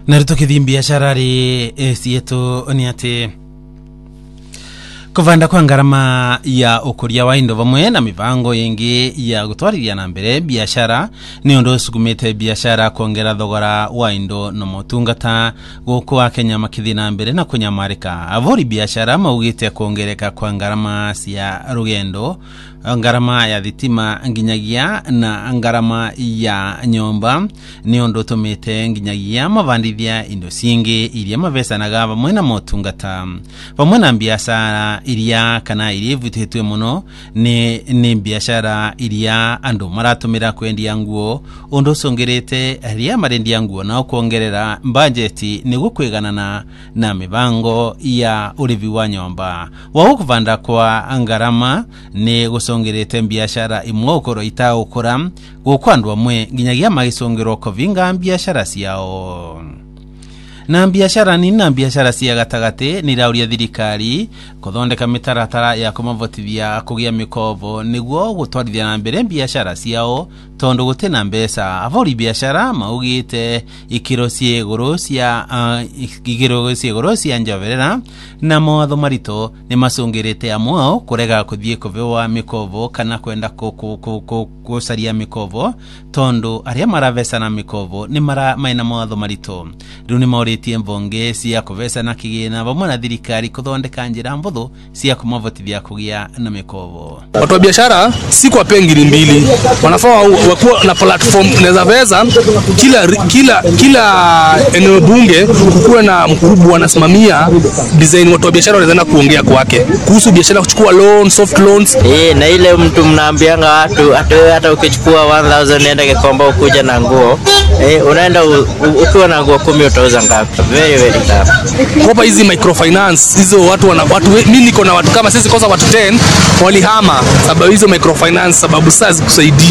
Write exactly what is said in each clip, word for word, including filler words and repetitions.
Narutokithi biashara ri sietu ni ati kuvanda kwa ngarama ya ukuria wa indo vamwe na mivango yengi ya gutwarithia na mbere biashara ni undu sugumite biashara kuongera thogora wa indo no motungata guku wa Kenya makithi na mbere na kunyamarika. Avori biashara maugite kuongereka kwa ngarama cia rugendo, ngarama ya thitima nginyagia na ngarama ya nyomba ni undu tumite nginyagia mavandithia indo singi iria mavesanaga vamwe na motungata vamwe na biashara iria kana iria ivutitwe muno ni ni biashara iria andu maratumira kwendia nguo undu songerete iria marendia nguo na kuongerera budget ni gukwiganana na mivango ya urivi wa nyomba. Wa kuvanda kwa ngarama ni gusongerete biashara imwe ukoro itaukura gukwandu amwe nginyagia magisongero kovinga biashara ciao. Na biashara ni na biashara cia gatagati ni rauria thirikari kuthondeka mitaratara ya kumavotithia kugia mikovo niguo gutwarithia na mbere biashara ciao tondu gutena mbesa. Avori biashara maugite ikiro cie iguru cia ikiro cie iguru cia njoverera na mawatho marito ni masongerete amwe kurega kuthie kuvewa mikovo kana kwenda kusaria mikovo tondu aria maravesa na mikovo ni mara maina mawatho marito. Riu ni mauritie mvonge cia kuvesa na kigina vamwe na thirikari kuthondeka njira mvuthu cia kumavotithia kugia na mikovo. Watu wa biashara si kwa pengiri mbili, wanafaa wakuwa na platform naweza veza kila kila kila eneo bunge kukuwa na mkubwa anasimamia design watu wa biashara wanaweza kuongea kwake kuhusu biashara, kuchukua loan, soft loans. Eh, na ile mtu mnaambianga watu atoe hata ukichukua one thousand nenda kikomba ukuja na nguo, eh unaenda ukiwa na nguo kumi utauza ngapi? Very very tough. Kwa hizi microfinance hizo watu wana watu mimi niko na watu kama sisi kosa watu ten walihama sababu hizo microfinance, sababu sasa kusaidia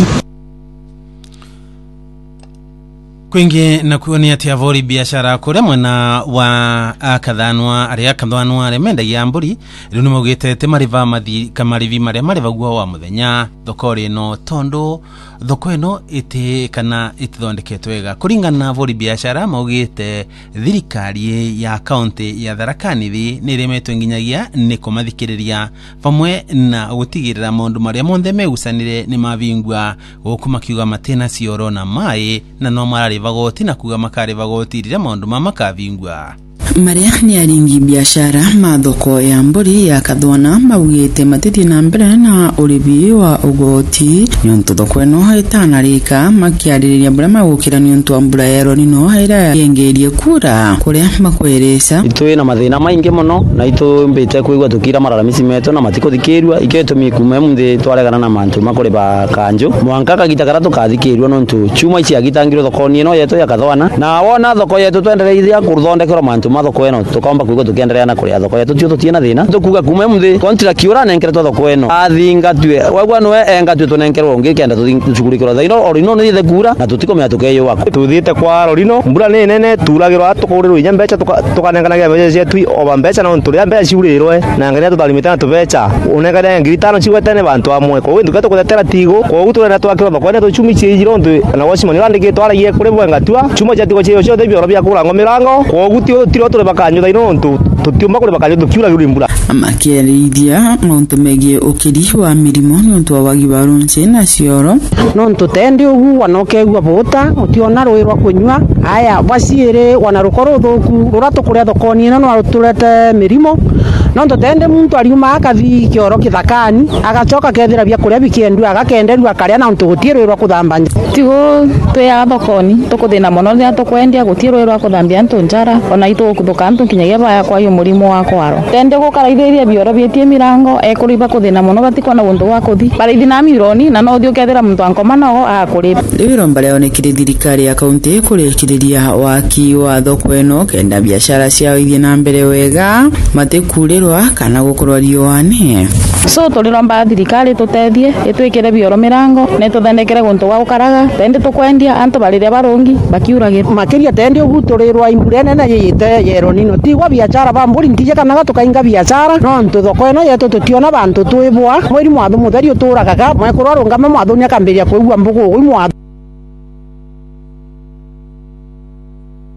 kwingi na kuoni ati avori biashara kure mwena wa akathanwa aria akathanwa remenda ya mburi riu ni mugite te mariva mathi kamarivi maria mariva gwa wa muthenya thokori no tondu thoko ino iti kana itithondeketwe wega kuringana na avori biashara maugite thirikari ya county ya Tharaka Nithi ni remetwe nginyagia ni kumathikiriria vamwe na gutigirira maundu maria monthe megusanire ni mavingwa gukuma kiuga matena cioro na mai na no marari vagoti na kuga makare vagoti rira maundu ma makavingwa. Maria ni aringi biashara mathoko ya mburi ya kathwana maugite matithie na mbere na urivi wa ugoti nyonto thoko ino itanarika makiaririria mbura magukira nyonto wa mbura yero nino haira yengerie kura kuria makwirisa itwe na mathina maingi muno na itu mbite kuigwa tukira mararamisi meto na matiko thikirwa iketumie kuma munde twaregana na mantu makore ba kanjo mwanka kagita tukathikirwa nontu chuma ici agitangiro thoko ni no yeto ya kathwana na wona thoko yeto twendereithia kurthondekera mantu thoko eno tukomba kuigo tukiendelea na kuria thoko yetu tio tutina thina tukuga kuma muthi kontira kiura nenkere thoko eno athinga tue wagwa no enga tue tunenkere onge kenda tuchugurikira thaino orino ni the kura na tutikomea tukeyo wako tuthite kwa orino mbura ni nene turagirwa tukurirwa inya mbecha tukanenganaga mbecha cietu oba mbecha na nturia mbecha ciurirwe na ngania tutalimita tubecha unengana ngiri tano ciwetene bantu amwe kwa windu gato kutetera tigo kwa guturena twakira thoko eno tuchumi ciiro ndu na washimo ni randike twaragie kuri bwenga tua chuma jatigo cio cio thebio robia kura ngomirango kwa gutio tiro tule bakanyo thaino ntu tutiumba kuri bakanyo tukiura yuri mbura makiridia muntu megie ukiri wa mirimo ntu wa wagi wa ronse na cioro nontu tende ugu wanokegwa bota utiona rwirwa kunywa aya basiere wanarukoro thuku rurato kuria thokoni no no turete mirimo nontu tende muntu ariuma akathi kioro kithakani agacoka kethira bia kuria bikiendu agakenderwa karia na ntu gutirwirwa kuthambanya tigo twa thokoni tukuthina mono ria tukwendia gutirwirwa kuthambia ntu njara ona itu kuthuka ntu kinyagia baya kwa yo murimo wa kwaro tende gukaraithiria bioro bietie mirango ekuriba kuthina mono batikona undu wa kuthi barithi na mironi na no thio kethira muntu ankoma no akuriba riro mbale onekire thirikari ya kaunti kurekiriria waki wa thoko eno kenda biashara ciao ithie na mbere wega matekurirwa kana gukorwa rione so tuliromba thirikari tutethie itwikire bioro mirango ne tuthendekere guntu wa ukaraga tende tukwendia antu barire barungi bakiuragira makiria tende uguturirwa imbure nene yite yero nino tigwa biashara bamburi ntije kana tukainga biashara no ntu thoko eno yetu tutiona bantu twibwa mwiri mwathu mutheri uturagaga mwekurwa rungama mwathu nya kambiria kuigwa mbugu uyu mwathu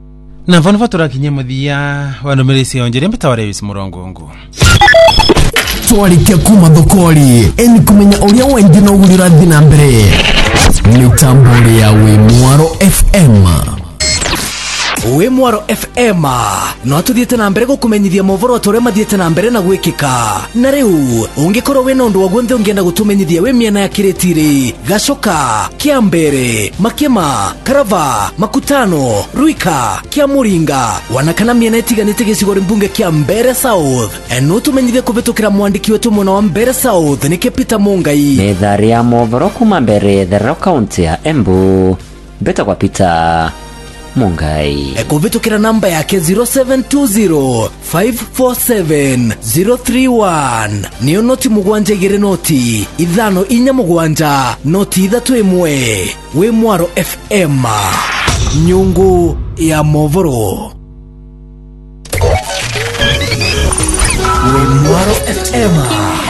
na vano fatura kinyemuthia wanumirisi onjere mbitaware wisi murongongo twarikia kuma thokori eni kumenya uria wendi no gurira thina mbere mitamburi ya Wimwaro F M. Wimwaro F M no tuthiete na mbere gukumenyithia movoro atore mathiete na mbere na gwikika na riu ungikorwo wina undu wagunthe ungienda gutumenyithia we miena ya Kiritiri, Gacoka, Kiambere, Makema, Karava, Makutano, Ruika, Kiamuringa wana kana miena itiganite gicigori mbunge kia Mbere South no tumenyithie kuvitukira mwandiki wetu mwana wa Mbere South ni Peter Mungai methari ya movoro kuma Mbere the Rock County ya Embu beta kwa Peter Mungai kuvitukira namba yake zero seven two zero five four seven zero three one niyo noti mugwanja igire noti ithano inya mugwanja noti ithatu imwe. Wimwaro F M, nyungu ya movoro. Wimwaro F M.